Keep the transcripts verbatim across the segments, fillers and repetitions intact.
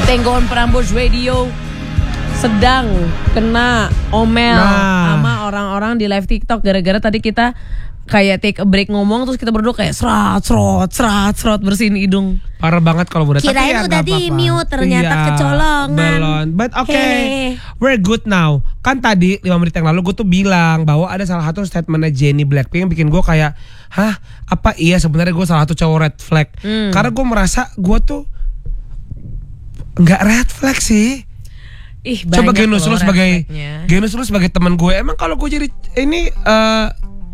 Tenggon Prambors Radio sedang kena omel nah. sama orang-orang di live TikTok gara-gara tadi kita kayak take a break ngomong terus kita berdua kayak serat serot serat serot bersihin hidung. Parah banget kalau udah. Kirain udah di mute ternyata iya, kecolongan. Belon. But okay, hey. We're good now. Kan tadi lima menit yang lalu gue tuh bilang bahwa ada salah satu statementnya Jennie Blackpink yang bikin gue kayak, hah apa iya sebenarnya gue salah satu cowok red flag. Hmm. Karena gue merasa gue tuh nggak red flag sih. Ih, coba Genus lu sebagai Genus lu sebagai teman gue. Emang kalau gue jadi ini uh,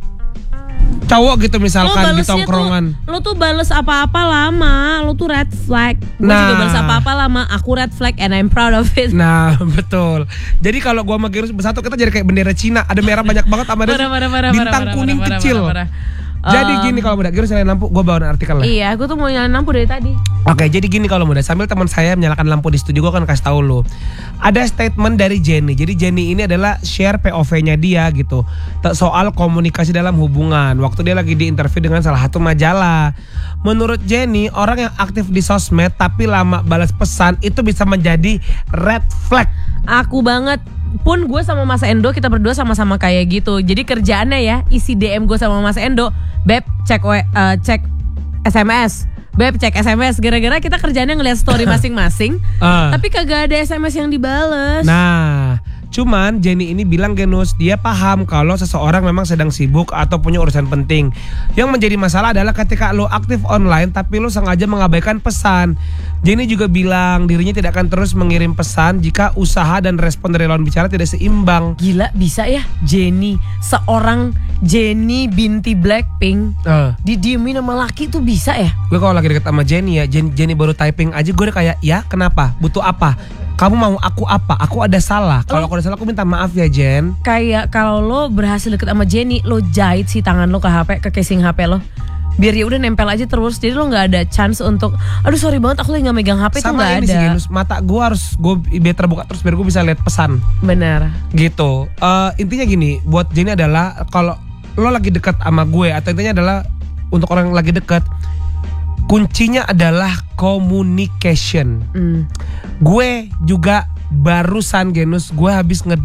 cowok gitu misalkan di tongkrongan, lo tuh bales apa-apa lama, lo tuh red flag. Gue nah, juga bales apa-apa lama, aku red flag and I'm proud of it. Nah betul. Jadi kalau gue sama Genus bersatu kita jadi kayak bendera Cina, ada merah banyak banget sama ada bintang kuning kecil. Jadi um, gini kalau muda, Genus nyalain lampu, gue bawain artikel lah. Iya, gue tuh mau nyalain lampu dari tadi. Oke, jadi gini kalau muda, sambil teman saya menyalakan lampu di studio, gue akan kasih tahu lo. Ada statement dari Jennie. Jadi Jennie ini adalah share P O V-nya dia gitu, soal komunikasi dalam hubungan. Waktu dia lagi di interview dengan salah satu majalah. Menurut Jennie, orang yang aktif di sosmed tapi lama balas pesan itu bisa menjadi red flag. Aku banget. Pun gue sama Mas Endo kita berdua sama-sama kayak gitu. Jadi kerjaannya ya isi D M gue sama Mas Endo, Beb cek uh, cek S M S, Beb cek S M S. Gara-gara kita kerjaannya ngeliat story masing-masing, uh. tapi kagak ada S M S yang dibales. Nah, cuman Jennie ini bilang Genus, dia paham kalau seseorang memang sedang sibuk atau punya urusan penting. Yang menjadi masalah adalah ketika lo aktif online tapi lo sengaja mengabaikan pesan. Jennie juga bilang dirinya tidak akan terus mengirim pesan jika usaha dan respon dari lawan bicara tidak seimbang. Gila bisa ya Jennie, seorang Jennie binti Blackpink uh. didiemin sama laki tuh bisa ya? Gue kalau lagi deket sama Jennie ya, Jennie, Jennie baru typing aja gue udah kayak, ya kenapa? Butuh apa? Kamu mau aku apa? Aku ada salah. Kalau aku ada salah aku minta maaf ya Jen. Kayak kalau lo berhasil deket sama Jennie, lo jahit sih tangan lo ke H P, ke casing H P lo. Biar ya udah nempel aja terus. Jadi lo nggak ada chance untuk, aduh sorry banget aku lagi nggak megang H P. Sama tuh nggak ada. Sama ini sih, mata gue harus gue biar terbuka terus biar gue bisa lihat pesan. Benar. Gitu. Uh, intinya gini, buat Jennie adalah kalau lo lagi dekat sama gue atau intinya adalah untuk orang yang lagi dekat, kuncinya adalah communication. Mm. Gue juga barusan Genus, gue habis nge,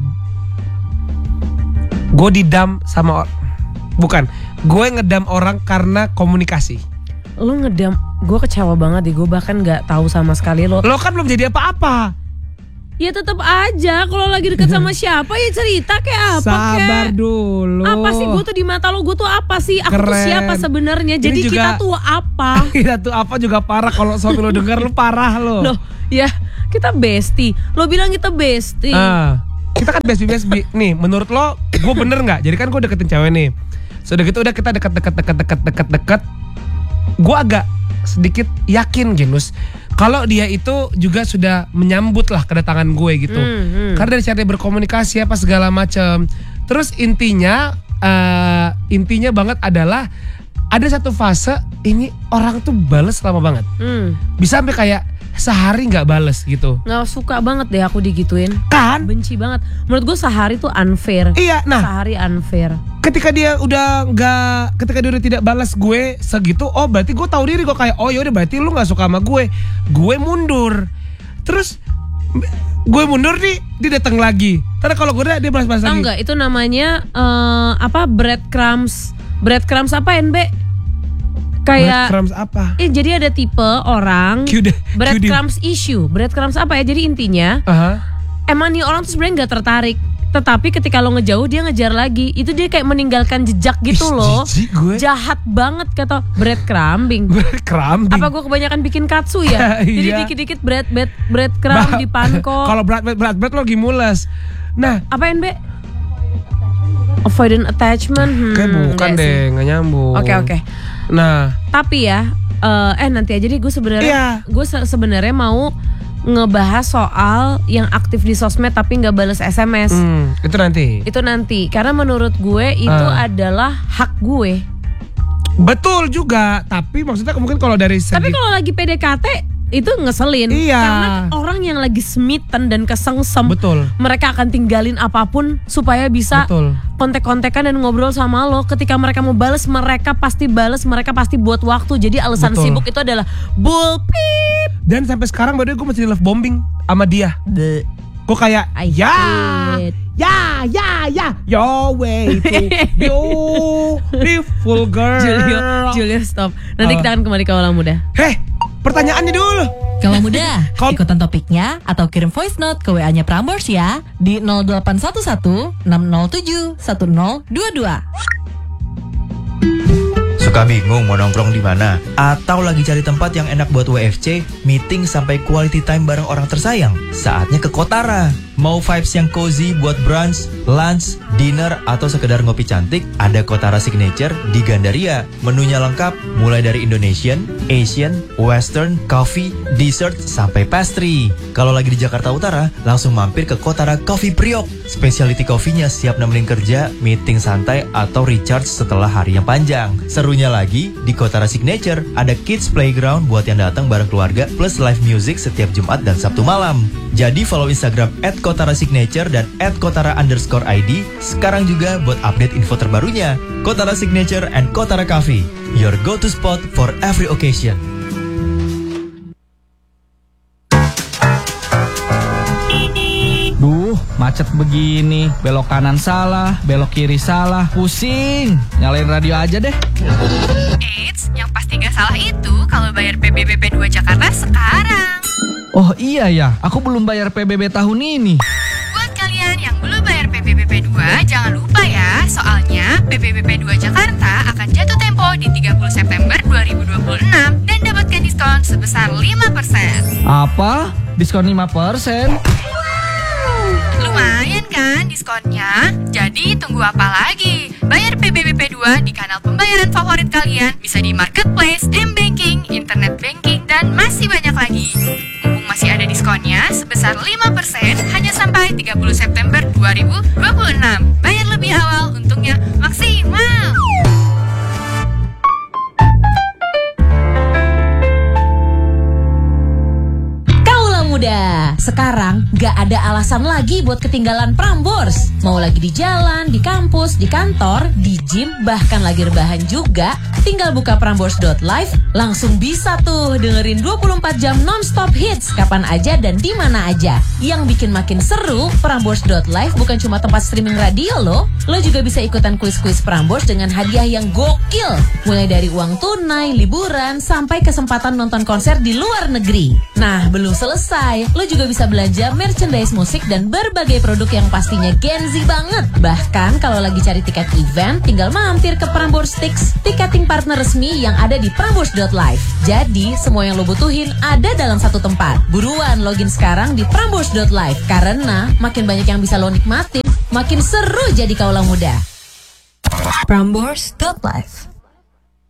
gue didam sama or, bukan, gue ngedam orang karena komunikasi. Lo ngedam, gue kecewa banget deh, gue bahkan nggak tahu sama sekali lo. Lo kan belum jadi apa-apa. Ya tetap aja, kalau lagi deket sama siapa ya cerita kayak apa. Sabar kek. dulu. Apa sih gue tuh di mata lo, gue tuh apa sih? Aku Keren. tuh siapa sebenarnya? Jadi juga, kita tuh apa? Kita tuh apa juga parah kalau suami lo dengar lo parah lo. Loh, ya kita bestie. Lo bilang kita bestie. Uh, kita kan bestie-bestie. Nih, menurut lo, gue bener nggak? Jadi kan gue deketin cewek nih. Sudah gitu udah kita deket-deket-deket-deket-deket-deket. Gue agak sedikit yakin Genus kalau dia itu juga sudah menyambut lah kedatangan gue gitu. Mm, mm. Karena dari cara dia berkomunikasi apa segala macam. Terus intinya uh, intinya banget adalah ada satu fase ini orang tuh bales lama banget. Mm. Bisa sampai kayak sehari nggak bales gitu. Nggak suka banget deh aku digituin. Kan? Benci banget. Menurut gue sehari tuh unfair. Iya, nah. Sehari unfair. Ketika dia udah nggak, ketika dia udah tidak balas gue segitu, oh berarti gue tahu diri gue kayak, oh yaudah berarti lu nggak suka sama gue, gue mundur. Terus gue mundur nih, dia datang lagi. Karena kalau gue udah dia balas-balas lagi. Enggak, itu namanya uh, apa breadcrumbs, breadcrumbs apa N B? Kayak breadcrumbs apa? Eh jadi ada tipe orang breadcrumbs issue, breadcrumbs apa ya? Jadi intinya, uh-huh. emang nih orang tuh sebenarnya nggak tertarik. Tetapi ketika lo ngejauh dia ngejar lagi. Itu dia kayak meninggalkan jejak gitu loh. Jahat banget kata breadcrumbing. Breadcrumbing. Apa gue kebanyakan bikin katsu ya? Jadi iya. dikit-dikit bread bread breadcrumb di panko. Kalau bread bread bread bread lo lagi mules. Nah, apa N B? Avoidant attachment. Hmm, kayak bukan deh, nggak nyambung. Oke okay, oke. Okay. Nah, tapi ya, uh, eh nanti aja deh gue sebenarnya, yeah. gue se- sebenarnya mau ngebahas soal yang aktif di sosmed tapi nggak balas S M S. Hmm, itu nanti. Itu nanti, karena menurut gue itu uh. adalah hak gue. Betul juga, tapi maksudnya mungkin kalau dari segi... Tapi kalau lagi P D K T itu ngeselin. Iya. Karena orang yang lagi smitten dan kesengsem, Betul. mereka akan tinggalin apapun supaya bisa Betul. kontek-kontekan dan ngobrol sama lo. Ketika mereka mau bales, mereka pasti bales, mereka pasti buat waktu. Jadi alasan Betul. sibuk itu adalah bullpip. Dan sampai sekarang baru gue masih di love bombing sama dia. Gue kayak I ya, hate. ya, ya, ya, your way to beautiful girl. Julio, Julio stop. Nanti Apa? kita akan kembali ke Kaulah Muda. Heh, pertanyaannya dulu. Kaulah Muda, Kau- ikutan topiknya atau kirim voice note ke W A-nya Prambors ya di nol delapan satu satu enam nol tujuh satu nol dua dua. Suka bingung mau nongkrong di mana? Atau lagi cari tempat yang enak buat W F C, meeting sampai quality time bareng orang tersayang? Saatnya ke Kotara. Mau vibes yang cozy buat brunch, lunch, dinner, atau sekedar ngopi cantik? Ada Kotara Signature di Gandaria. Menunya lengkap, mulai dari Indonesian, Asian, Western, coffee, dessert, sampai pastry. Kalau lagi di Jakarta Utara, langsung mampir ke Kotara Coffee Priok. Specialty coffee-nya siap nemenin kerja, meeting santai, atau recharge setelah hari yang panjang. Serunya lagi, di Kotara Signature ada kids playground buat yang datang bareng keluarga, plus live music setiap Jumat dan Sabtu malam. Jadi follow Instagram at Kotara Signature dan at Kotara underscore I D sekarang juga buat update info terbarunya. Kotara Signature and Kotara Coffee, your go-to spot for every occasion. Duh, macet begini, belok kanan salah, belok kiri salah, pusing. Nyalain radio aja deh. Eits, yang pasti gak salah itu kalau bayar P B B P dua Jakarta sekarang. Oh iya ya, aku belum bayar P B B tahun ini. Buat kalian yang belum bayar P B B P dua, jangan lupa ya, soalnya P B B P dua Jakarta akan jatuh tempo di tiga puluh September dua ribu dua puluh enam dan dapatkan diskon sebesar lima persen. Apa? Diskon lima persen? Lumayan kan diskonnya? Jadi tunggu apa lagi? Bayar P B B P dua di kanal pembayaran favorit kalian, bisa di marketplace, m-banking, internet banking, dan masih banyak lagi. Mumpung masih ada diskonnya sebesar lima persen hanya sampai tiga puluh September dua ribu dua puluh enam. Bayar lebih awal, untungnya maksimal. Muda, sekarang gak ada alasan lagi buat ketinggalan Prambors. Mau lagi di jalan, di kampus, di kantor, di gym, bahkan lagi rebahan juga, tinggal buka prambors dot live, langsung bisa tuh dengerin dua puluh empat jam non-stop hits kapan aja dan di mana aja. Yang bikin makin seru, prambors dot live bukan cuma tempat streaming radio loh. Lo juga bisa ikutan kuis-kuis Prambors dengan hadiah yang gokil, mulai dari uang tunai, liburan, sampai kesempatan nonton konser di luar negeri. Nah, belum selesai, lo juga bisa belanja merchandise musik dan berbagai produk yang pastinya Gen Z banget. Bahkan kalau lagi cari tiket event, tinggal mampir ke Prambors Tix, tiketing partner resmi yang ada di prambors dot live. Jadi, semua yang lo butuhin ada dalam satu tempat. Buruan login sekarang di prambors dot live, karena makin banyak yang bisa lo nikmatin, makin seru jadi kaulah muda. prambors dot live